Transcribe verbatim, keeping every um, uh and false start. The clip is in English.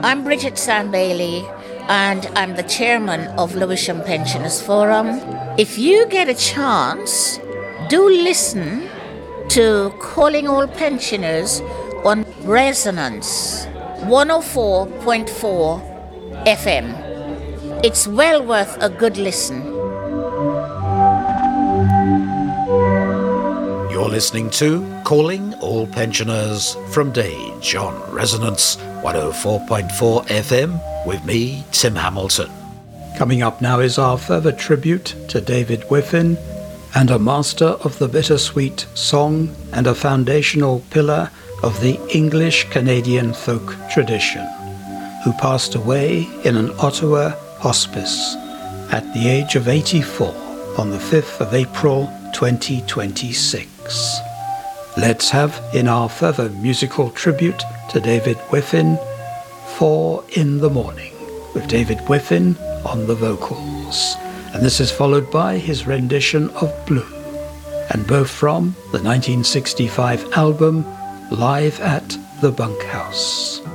I'm Bridget Sand-Bailey, and I'm the chairman of Lewisham Pensioners Forum. If you get a chance, do listen to Calling All Pensioners on Resonance one oh four point four F M. It's well worth a good listen. You're listening to Calling All Pensioners from Dage on Resonance one oh four point four F M with me, Tim Hamilton. Coming up now is our further tribute to David Whiffin, and a master of the bittersweet song and a foundational pillar of the English-Canadian folk tradition, who passed away in an Ottawa hospice at the age of eighty-four on the fifth of April twenty twenty-six. Let's have, in our further musical tribute to David Whiffin, Four in the Morning, with David Whiffin on the vocals. And this is followed by his rendition of Blue, and both from the nineteen sixty-five album Live at the Bunkhouse.